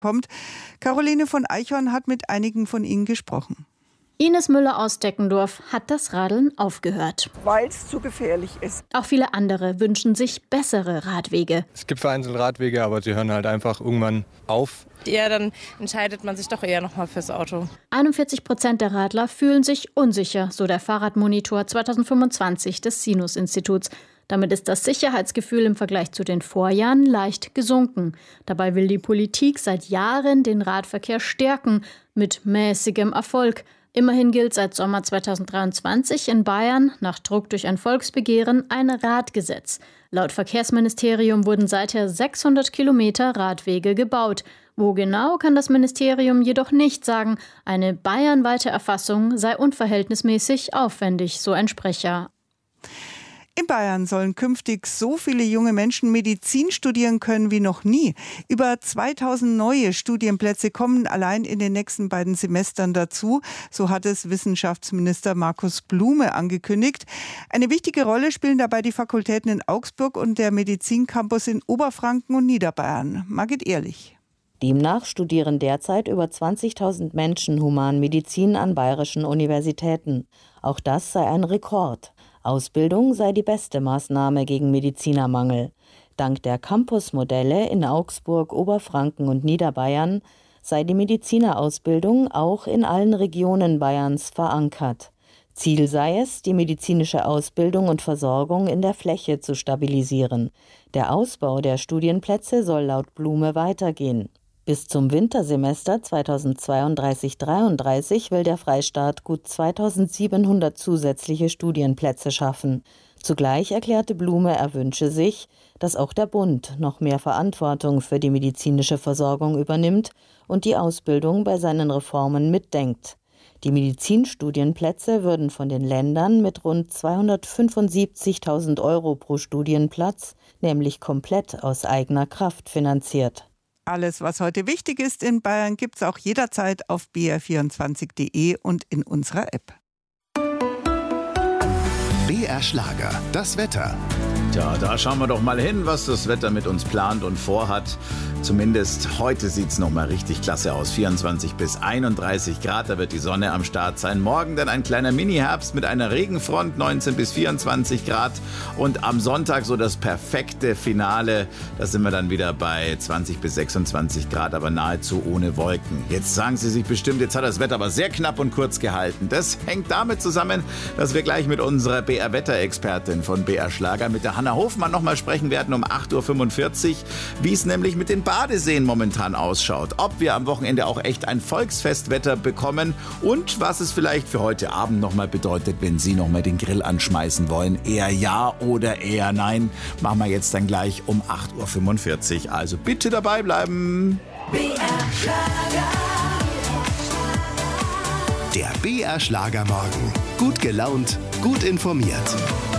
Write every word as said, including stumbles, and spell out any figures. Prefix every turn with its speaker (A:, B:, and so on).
A: kommt. Caroline von Eichhorn hat mit einigen von ihnen gesprochen.
B: Ines Müller aus Deckendorf hat das Radeln aufgehört.
C: Weil es zu gefährlich ist.
B: Auch viele andere wünschen sich bessere Radwege.
D: Es gibt vereinzelt Radwege, aber sie hören halt einfach irgendwann auf.
E: Ja, dann entscheidet man sich doch eher noch mal fürs Auto.
B: einundvierzig Prozent der Radler fühlen sich unsicher, so der Fahrradmonitor zwanzig fünfundzwanzig des Sinus-Instituts. Damit ist das Sicherheitsgefühl im Vergleich zu den Vorjahren leicht gesunken. Dabei will die Politik seit Jahren den Radverkehr stärken, mit mäßigem Erfolg. Immerhin gilt seit Sommer zweitausenddreiundzwanzig in Bayern nach Druck durch ein Volksbegehren ein Radgesetz. Laut Verkehrsministerium wurden seither sechshundert Kilometer Radwege gebaut. Wo genau, kann das Ministerium jedoch nicht sagen. Eine bayernweite Erfassung sei unverhältnismäßig aufwendig, so ein Sprecher.
A: In Bayern sollen künftig so viele junge Menschen Medizin studieren können wie noch nie. Über zweitausend neue Studienplätze kommen allein in den nächsten beiden Semestern dazu. So hat es Wissenschaftsminister Markus Blume angekündigt. Eine wichtige Rolle spielen dabei die Fakultäten in Augsburg und der Medizincampus in Oberfranken und Niederbayern. Margit Ehrlich.
F: Demnach studieren derzeit über zwanzigtausend Menschen Humanmedizin an bayerischen Universitäten. Auch das sei ein Rekord. Ausbildung sei die beste Maßnahme gegen Medizinermangel. Dank der Campusmodelle in Augsburg, Oberfranken und Niederbayern sei die Medizinerausbildung auch in allen Regionen Bayerns verankert. Ziel sei es, die medizinische Ausbildung und Versorgung in der Fläche zu stabilisieren. Der Ausbau der Studienplätze soll laut Blume weitergehen. Bis zum Wintersemester zweitausendzweiunddreißig dreiunddreißig will der Freistaat gut zweitausendsiebenhundert zusätzliche Studienplätze schaffen. Zugleich erklärte Blume, er wünsche sich, dass auch der Bund noch mehr Verantwortung für die medizinische Versorgung übernimmt und die Ausbildung bei seinen Reformen mitdenkt. Die Medizinstudienplätze würden von den Ländern mit rund zweihundertfünfundsiebzigtausend Euro pro Studienplatz, nämlich komplett aus eigener Kraft finanziert.
A: Alles, was heute wichtig ist in Bayern, gibt es auch jederzeit auf b r vierundzwanzig punkt d e und in unserer App.
G: B R Schlager, das Wetter.
H: Tja, da schauen wir doch mal hin, was das Wetter mit uns plant und vorhat. Zumindest heute sieht es noch mal richtig klasse aus. vierundzwanzig bis einunddreißig Grad, da wird die Sonne am Start sein. Morgen dann ein kleiner Mini-Herbst mit einer Regenfront, neunzehn bis vierundzwanzig Grad. Und am Sonntag so das perfekte Finale. Da sind wir dann wieder bei zwanzig bis sechsundzwanzig Grad, aber nahezu ohne Wolken. Jetzt sagen Sie sich bestimmt, jetzt hat das Wetter aber sehr knapp und kurz gehalten. Das hängt damit zusammen, dass wir gleich mit unserer B R-Wetterexpertin von B R Schlager, mit der Hanna Hofmann, noch mal sprechen werden um acht Uhr fünfundvierzig, wie es nämlich mit den Badeseen momentan ausschaut. Ob wir am Wochenende auch echt ein Volksfestwetter bekommen und was es vielleicht für heute Abend noch mal bedeutet, wenn Sie noch mal den Grill anschmeißen wollen. Eher ja oder eher nein. Machen wir jetzt dann gleich um acht Uhr fünfundvierzig. Also bitte dabei bleiben.
G: B R Schlager. Der B R Schlager Morgen. Gut gelaunt, gut informiert.